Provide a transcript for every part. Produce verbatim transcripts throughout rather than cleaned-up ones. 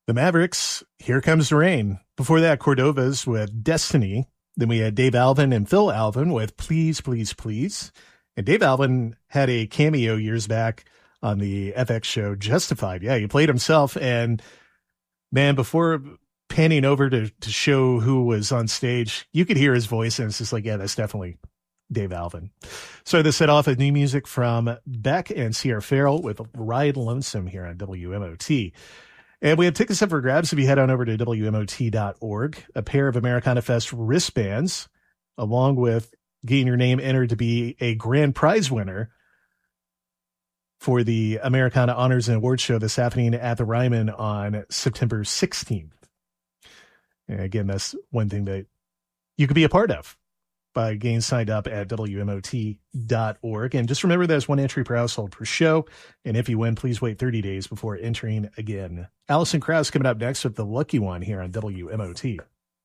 The Mavericks, Here Comes the Rain. Before that, Cordova's with Destiny. Then we had Dave Alvin and Phil Alvin with Please, Please, Please. And Dave Alvin had a cameo years back on the F X show Justified. Yeah, he played himself. And man, before panning over to, to show who was on stage, you could hear his voice. And it's just like, yeah, that's definitely Dave Alvin. So this set off with new music from Beck and Sierra Farrell with Ride Lonesome here on W M O T. And we have tickets up for grabs if you head on over to W M O T dot org. A pair of Americana Fest wristbands, along with getting your name entered to be a grand prize winner for the Americana Honors and Awards Show that's happening at the Ryman on September sixteenth. And again, that's one thing that you could be a part of by getting signed up at W M O T dot org. And just remember there's one entry per household per show. And if you win, please wait thirty days before entering again. Alison Krauss coming up next with The Lucky One here on W M O T.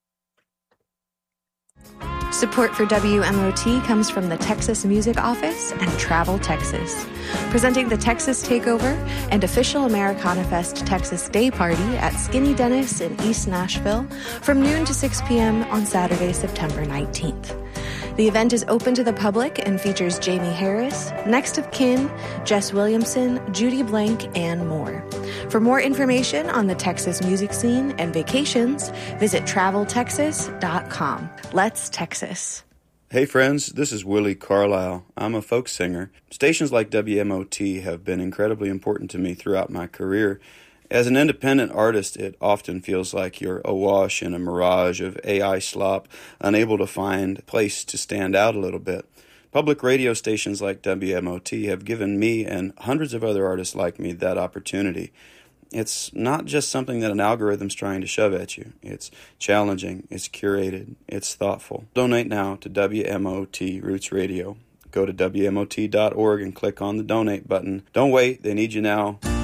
Support for W M O T comes from the Texas Music Office and Travel Texas, presenting the Texas Takeover and official Americana Fest Texas Day Party at Skinny Dennis in East Nashville from noon to six p.m. on Saturday, September nineteenth. The event is open to the public and features Jamie Harris, Next of Kin, Jess Williamson, Judy Blank, and more. For more information on the Texas music scene and vacations, visit travel texas dot com. Let's Texas. Hey friends, this is Willie Carlisle. I'm a folk singer. Stations like W M O T have been incredibly important to me throughout my career. As an independent artist, it often feels like you're awash in a mirage of A I slop, unable to find a place to stand out a little bit. Public radio stations like W M O T have given me and hundreds of other artists like me that opportunity. It's not just something that an algorithm's trying to shove at you. It's challenging, it's curated, it's thoughtful. Donate now to W M O T Roots Radio. Go to W M O T dot org and click on the donate button. Don't wait, they need you now.